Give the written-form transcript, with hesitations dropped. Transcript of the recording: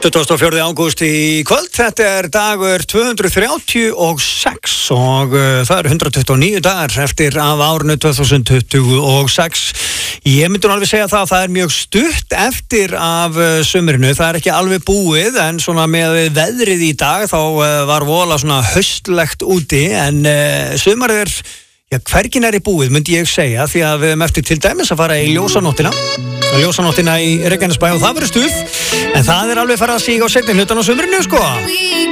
24. ágúst í kvöld, þetta er dagur 236 og það eru 129 dagar eftir af árinu 2026. Ég myndi nú alveg segja það að það er mjög stutt eftir af sumrinu, það er ekki alveg búið en svona með veðrið í dag þá var vola svona haustlegt úti en sumarið er hvergi nærri búið myndi ég segja því að við erum eftir til dæmis að fara í ljósanóttina í Reykjanesbæ og það verður stuð en það er alveg farið að síga á seinni hlutan á sumrinu sko.